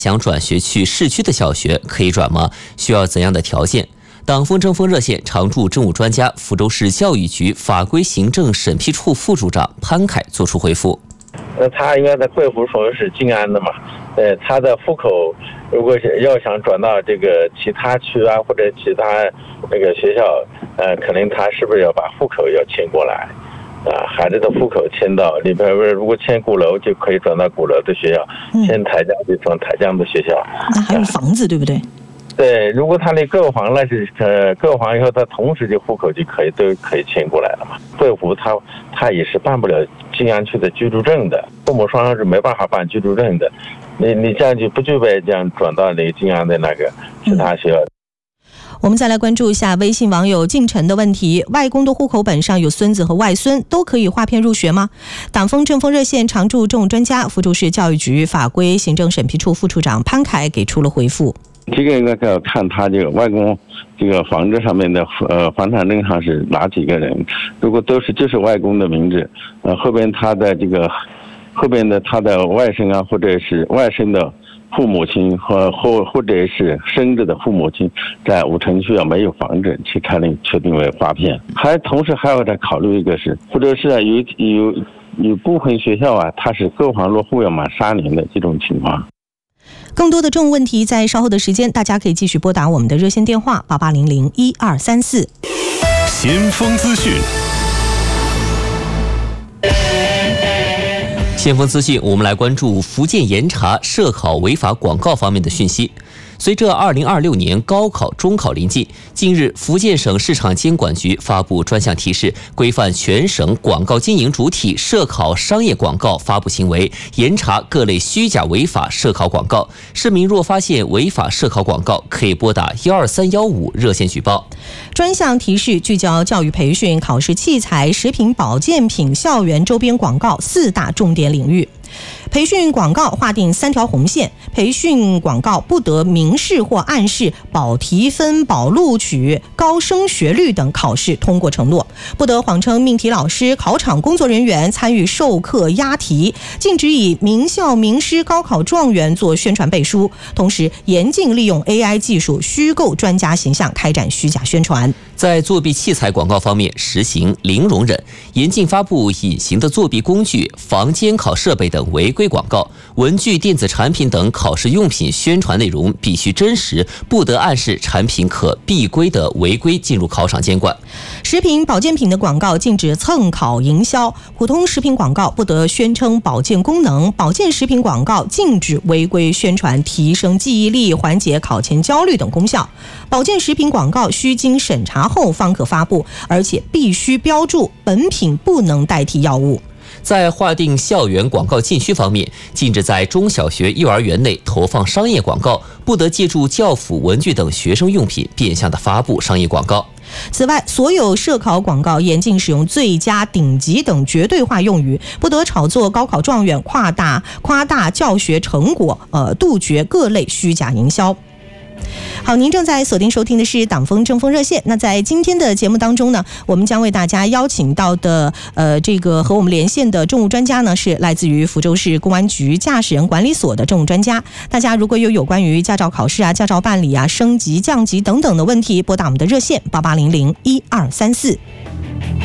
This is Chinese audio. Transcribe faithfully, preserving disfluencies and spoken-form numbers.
想转学去市区的小学可以转吗？需要怎样的条件？党风政风热线常驻政务专家、福州市教育局法规行政审批处副处长潘凯作出回复。 那他应该在贵府属于是静安的嘛？呃，他的户口如果要想转到这个其他区啊或者其他那个学校，呃，可能他是不是要把户口要迁过来？啊，孩子的户口迁到里边，如果迁鼓楼就可以转到鼓楼的学校， 嗯、 迁台江就转台江的学校。 那还有房子，啊、对不对？ 对，如果他那购房了，是呃购房以后，他同时就户口就可以都可以迁过来了嘛。贵府他他也是办不了静安区的居住证的，父母双方是没办法办居住证的。你你这样就不具备这样转到那个静安的那个其他学校。嗯， 我们再来关注一下微信网友进城的问题：外公的户口本上有孙子和外孙，都可以划片入学吗？党风政风热线常驻政务专家、福州市教育局法规行政审批处副处长潘凯给出了回复。 这个应该要看他这个外公这个房子上面的呃房产证上是哪几个人，如果都是就是外公的名字，呃后边他的这个后边的他的外甥啊，或者是外甥的父母亲或或或者是生子的父母亲在五城区要没有房子，其才能确定为划片。还同时还要再考虑一个是，或者是有有有部分学校啊，它是购房落户要满三年的这种情况。 更多的政务问题在稍后的时间，大家可以继续拨打我们的热线电话八八零零一二三四。 先锋资讯。 先锋资讯，我们来关注福建严查涉考违法广告方面的讯息。随着二零二六年高考、中考临近，近日福建省市场监管局发布专项提示，规范全省广告经营主体涉考商业广告发布行为，严查各类虚假违法涉考广告。市民若发现违法涉考广告，可以拨打幺二三幺五热线举报。 专项提示聚焦教育培训、考试器材、食品保健品、校园周边广告四大重点领域。培训广告划定三条红线，培训广告不得明示或暗示保提分、保录取、高升学率等考试通过承诺，不得谎称命题老师、考场工作人员参与授课押题，禁止以名校名师、高考状元做宣传背书，同时严禁利用 A I 技术虚构专家形象开展虚假宣传。 在作弊器材广告方面，实行零容忍，严禁发布隐形的作弊工具、防监考设备等违规广告。文具、电子产品等考试用品宣传内容必须真实，不得暗示产品可避规的违规进入考场监管。 食品保健品的广告禁止蹭考营销，普通食品广告不得宣称保健功能，保健食品广告禁止违规宣传提升记忆力、缓解考前焦虑等功效。保健食品广告需经审查后方可发布，而且必须标注本品不能代替药物。 在划定校园广告禁区方面，禁止在中小学、幼儿园内投放商业广告，不得借助教辅、文具等学生用品变相的发布商业广告。 此外，所有涉考广告严禁使用最佳、顶级等绝对化用语，不得炒作高考状元、夸大夸大教学成果，呃，杜绝各类虚假营销。好，您正在锁定收听的是党风政风热线。那在今天的节目当中呢，我们将为大家邀请到的呃这个和我们连线的政务专家呢，是来自于福州市公安局驾驶人管理所的政务专家。大家如果有有关于驾照考试啊、驾照办理啊、升级降级等等的问题，拨打我们的热线八八零零一二三四。